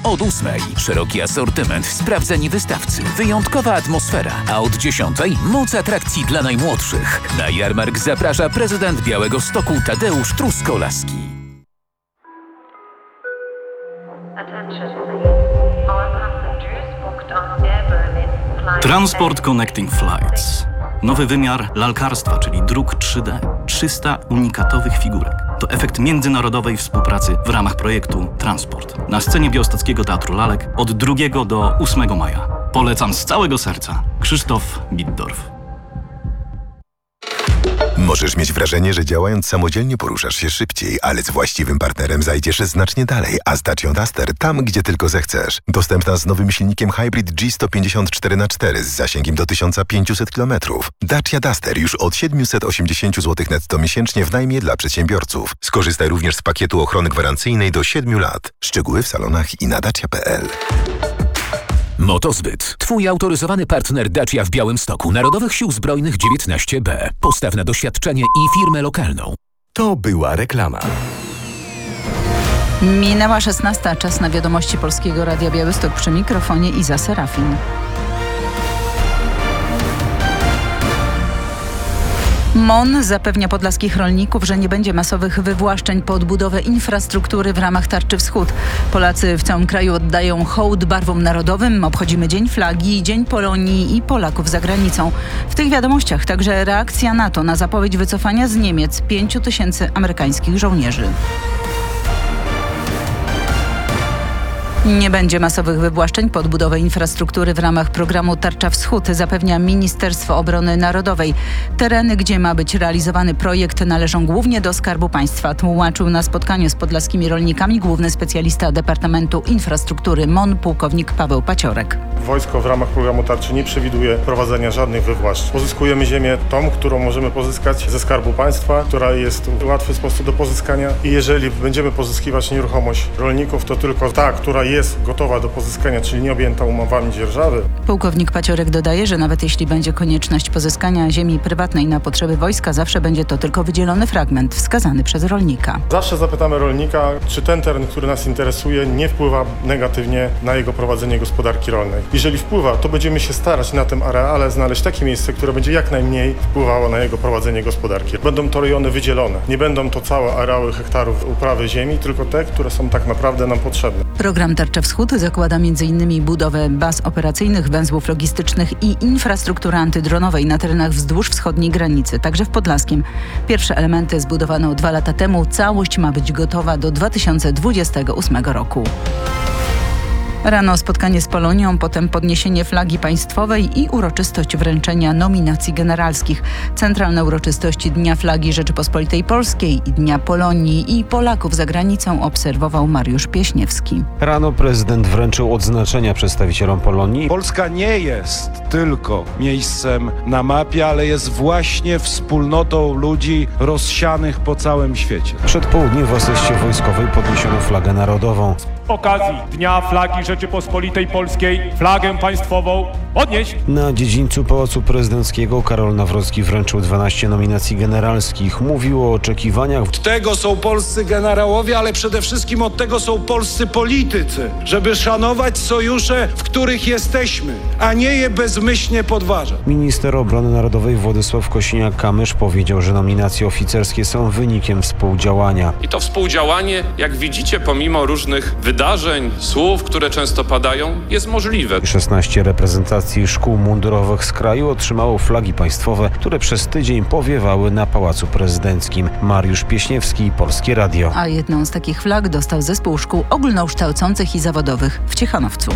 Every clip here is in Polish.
Od 8 szeroki asortyment, sprawdzeni wystawcy, wyjątkowa atmosfera, a od 10 moc atrakcji dla najmłodszych. Na jarmark zaprasza prezydent Białegostoku Tadeusz Truskolaski. Transport Connecting Flights. Nowy wymiar lalkarstwa, czyli druk 3D. 300 unikatowych figurek. To efekt międzynarodowej współpracy w ramach projektu Transport. Na scenie Białostockiego Teatru Lalek od 2 do 8 maja. Polecam z całego serca. Krzysztof Biddorf. Możesz mieć wrażenie, że działając samodzielnie poruszasz się szybciej, ale z właściwym partnerem zajdziesz znacznie dalej, a z Dacia Duster tam, gdzie tylko zechcesz. Dostępna z nowym silnikiem Hybrid G154x4 z zasięgiem do 1500 km. Dacia Duster już od 780 zł netto miesięcznie w najmie dla przedsiębiorców. Skorzystaj również z pakietu ochrony gwarancyjnej do 7 lat. Szczegóły w salonach i na dacia.pl. Motozbyt. Twój autoryzowany partner Dacia w Białymstoku. Narodowych Sił Zbrojnych 19B. Postaw na doświadczenie i firmę lokalną. To była reklama. Minęła 16. Czas na wiadomości Polskiego Radia Białystok, przy mikrofonie Iza Serafin. MON zapewnia podlaskich rolników, że nie będzie masowych wywłaszczeń po odbudowę infrastruktury w ramach Tarczy Wschód. Polacy w całym kraju oddają hołd barwom narodowym. Obchodzimy Dzień Flagi, Dzień Polonii i Polaków za granicą. W tych wiadomościach także reakcja NATO na zapowiedź wycofania z Niemiec 5000 amerykańskich żołnierzy. Nie będzie masowych wywłaszczeń pod budowę infrastruktury w ramach programu Tarcza Wschód, zapewnia Ministerstwo Obrony Narodowej. Tereny, gdzie ma być realizowany projekt, należą głównie do Skarbu Państwa. Tłumaczył na spotkaniu z podlaskimi rolnikami główny specjalista Departamentu Infrastruktury MON pułkownik Paweł Paciorek. Wojsko w ramach programu Tarczy nie przewiduje prowadzenia żadnych wywłaszczeń. Pozyskujemy ziemię tą, którą możemy pozyskać ze Skarbu Państwa, która jest w łatwy sposób do pozyskania i jeżeli będziemy pozyskiwać nieruchomość rolników, to tylko ta, która jest gotowa do pozyskania, czyli nie objęta umowami dzierżawy. Pułkownik Paciorek dodaje, że nawet jeśli będzie konieczność pozyskania ziemi prywatnej na potrzeby wojska, zawsze będzie to tylko wydzielony fragment wskazany przez rolnika. Zawsze zapytamy rolnika, czy ten teren, który nas interesuje, nie wpływa negatywnie na jego prowadzenie gospodarki rolnej. Jeżeli wpływa, to będziemy się starać na tym areale znaleźć takie miejsce, które będzie jak najmniej wpływało na jego prowadzenie gospodarki. Będą to rejony wydzielone. Nie będą to całe areały hektarów uprawy ziemi, tylko te, które są tak naprawdę nam potrzebne. Program Tarcza Wschód zakłada m.in. budowę baz operacyjnych, węzłów logistycznych i infrastruktury antydronowej na terenach wzdłuż wschodniej granicy, także w Podlaskiem. Pierwsze elementy zbudowano 2 lata temu. Całość ma być gotowa do 2028 roku. Rano spotkanie z Polonią, potem podniesienie flagi państwowej i uroczystość wręczenia nominacji generalskich. Centralne uroczystości Dnia Flagi Rzeczypospolitej Polskiej i Dnia Polonii i Polaków za granicą obserwował Mariusz Pieśniewski. Rano prezydent wręczył odznaczenia przedstawicielom Polonii. Polska nie jest tylko miejscem na mapie, ale jest właśnie wspólnotą ludzi rozsianych po całym świecie. Przed południem w asyście wojskowej podniesiono flagę narodową. Z okazji Dnia Flagi Rzeczypospolitej Polskiej flagę państwową podnieść. Na dziedzińcu Pałacu Prezydenckiego Karol Nawrocki wręczył 12 nominacji generalskich. Mówił o oczekiwaniach. Od tego są polscy generałowie, ale przede wszystkim od tego są polscy politycy, żeby szanować sojusze, w których jesteśmy, a nie je bezmyślnie podważać. Minister Obrony Narodowej Władysław Kosiniak-Kamysz powiedział, że nominacje oficerskie są wynikiem współdziałania. I to współdziałanie, jak widzicie, pomimo różnych wydarzeń, słów, które często padają, jest możliwe. 16 reprezentacji szkół mundurowych z kraju otrzymało flagi państwowe, które przez tydzień powiewały na Pałacu Prezydenckim. Mariusz Pieśniewski, Polskie Radio. A jedną z takich flag dostał zespół szkół ogólnokształcących i zawodowych w Ciechanowcu.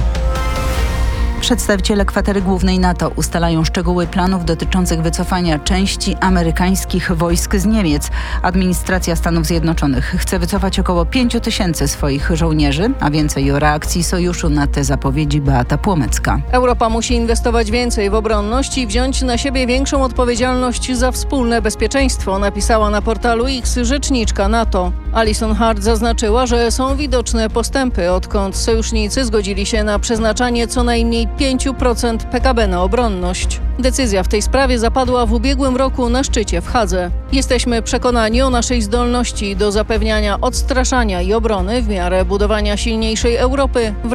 Przedstawiciele kwatery głównej NATO ustalają szczegóły planów dotyczących wycofania części amerykańskich wojsk z Niemiec. Administracja Stanów Zjednoczonych chce wycofać około 5000 swoich żołnierzy, a więcej o reakcji sojuszu na te zapowiedzi Beata Płomecka. Europa musi inwestować więcej w obronność i wziąć na siebie większą odpowiedzialność za wspólne bezpieczeństwo, napisała na portalu X rzeczniczka NATO. Alison Hart zaznaczyła, że są widoczne postępy, odkąd sojusznicy zgodzili się na przeznaczanie co najmniej 5% PKB na obronność. Decyzja w tej sprawie zapadła w ubiegłym roku na szczycie w Hadze. Jesteśmy przekonani o naszej zdolności do zapewniania odstraszania i obrony w miarę budowania silniejszej Europy